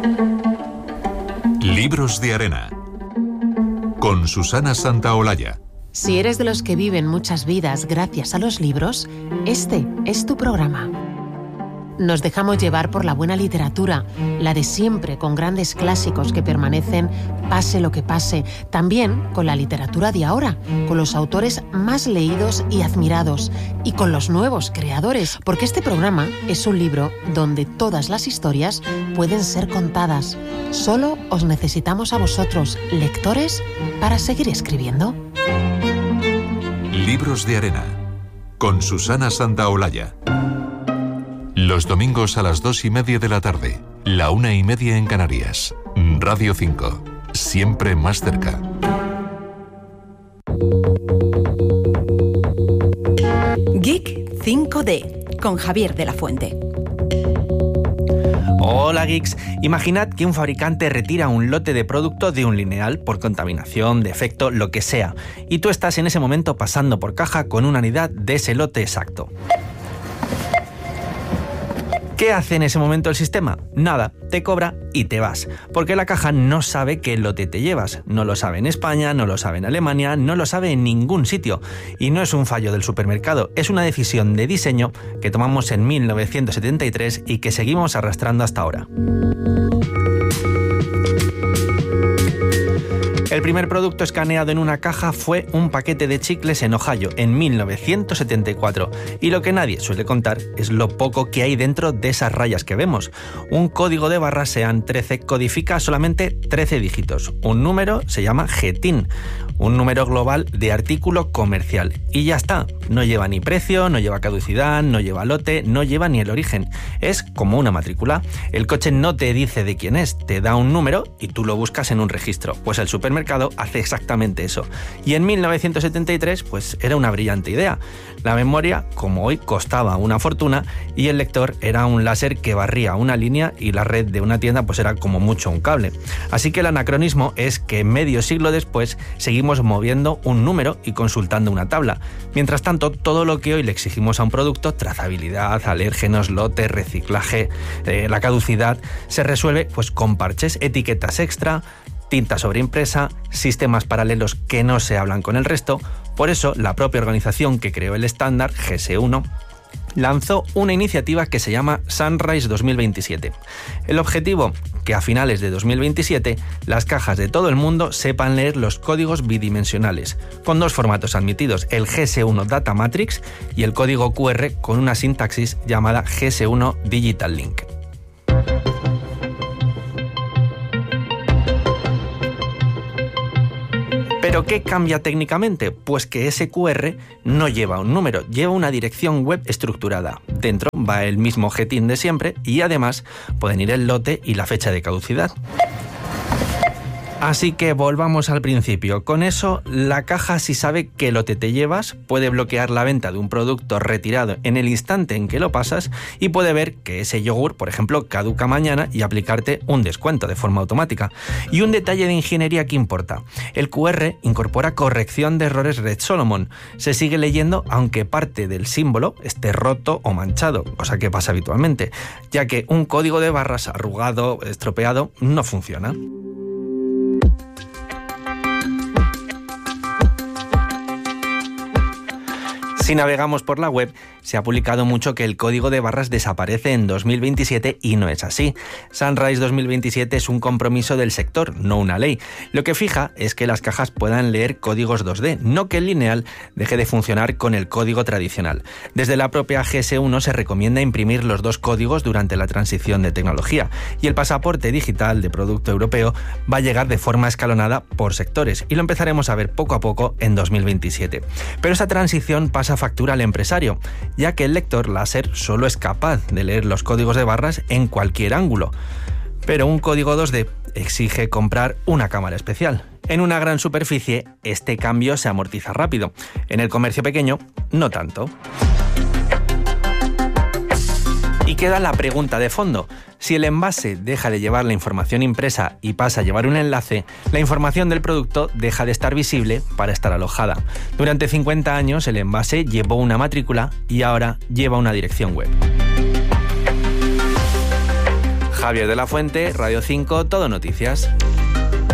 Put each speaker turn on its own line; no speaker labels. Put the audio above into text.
Libros de Arena, con Susana Santaolalla.
Si eres de los que viven muchas vidas gracias a los libros, este es tu programa. Nos dejamos llevar por la buena literatura, la de siempre, con grandes clásicos que permanecen pase lo que pase. También con la literatura de ahora, con los autores más leídos y admirados, y con los nuevos creadores, porque este programa es un libro donde todas las historias pueden ser contadas. Solo os necesitamos a vosotros, lectores, para seguir escribiendo.
Libros de Arena, con Susana Santaolalla. Los domingos a las 2:30 de la tarde, la 1:30 en Canarias. Radio 5, siempre más cerca.
Geek 5D, con Javier de la Fuente.
Hola geeks, imaginad que un fabricante retira un lote de producto de un lineal por contaminación, defecto, lo que sea, y tú estás en ese momento pasando por caja con una unidad de ese lote exacto. ¿Qué hace en ese momento el sistema? Nada, te cobra y te vas, porque la caja no sabe qué lote te llevas. No lo sabe en España, no lo sabe en Alemania, no lo sabe en ningún sitio. Y no es un fallo del supermercado, es una decisión de diseño que tomamos en 1973 y que seguimos arrastrando hasta ahora. El primer producto escaneado en una caja fue un paquete de chicles en Ohio en 1974, y lo que nadie suele contar es lo poco que hay dentro de esas rayas que vemos. Un código de barras, sean 13, codifica solamente 13 dígitos. Un número se llama GTIN, un número global de artículo comercial, y ya está. No lleva ni precio, no lleva caducidad, no lleva lote, no lleva ni el origen. Es como una matrícula. El coche no te dice de quién es, te da un número y tú lo buscas en un registro. Pues el supermercado hace exactamente eso. Y en 1973, pues era una brillante idea. La memoria, como hoy, costaba una fortuna, y el lector era un láser que barría una línea, y la red de una tienda pues era como mucho un cable. Así que el anacronismo es que medio siglo después seguimos moviendo un número y consultando una tabla. Mientras tanto, todo lo que hoy le exigimos a un producto, trazabilidad, alérgenos, lote, reciclaje, la caducidad, se resuelve pues con parches, etiquetas extra, tinta sobreimpresa, sistemas paralelos que no se hablan con el resto. Por eso, la propia organización que creó el estándar, GS1, lanzó una iniciativa que se llama Sunrise 2027. El objetivo, que a finales de 2027 las cajas de todo el mundo sepan leer los códigos bidimensionales, con dos formatos admitidos, el GS1 Data Matrix y el código QR con una sintaxis llamada GS1 Digital Link. ¿Pero qué cambia técnicamente? Pues que ese QR no lleva un número, lleva una dirección web estructurada. Dentro va el mismo GTIN de siempre, y además pueden ir el lote y la fecha de caducidad. Así que volvamos al principio. Con eso, la caja, si sabe qué lote te llevas, puede bloquear la venta de un producto retirado en el instante en que lo pasas, y puede ver que ese yogur, por ejemplo, caduca mañana y aplicarte un descuento de forma automática. Y un detalle de ingeniería que importa: el QR incorpora corrección de errores Red Solomon. Se sigue leyendo aunque parte del símbolo esté roto o manchado, cosa que pasa habitualmente, ya que un código de barras arrugado, estropeado, no funciona. Si navegamos por la web, se ha publicado mucho que el código de barras desaparece en 2027 y no es así. Sunrise 2027 es un compromiso del sector, no una ley. Lo que fija es que las cajas puedan leer códigos 2D, no que el lineal deje de funcionar con el código tradicional. Desde la propia GS1 se recomienda imprimir los dos códigos durante la transición de tecnología, y el pasaporte digital de producto europeo va a llegar de forma escalonada por sectores, y lo empezaremos a ver poco a poco en 2027. Pero esa transición pasa factura al empresario, ya que el lector láser solo es capaz de leer los códigos de barras en cualquier ángulo. Pero un código 2D exige comprar una cámara especial. En una gran superficie, este cambio se amortiza rápido. En el comercio pequeño, no tanto. Y queda la pregunta de fondo. Si el envase deja de llevar la información impresa y pasa a llevar un enlace, la información del producto deja de estar visible para estar alojada. Durante 50 años el envase llevó una matrícula y ahora lleva una dirección web. Javier de la Fuente, Radio 5, Todo Noticias.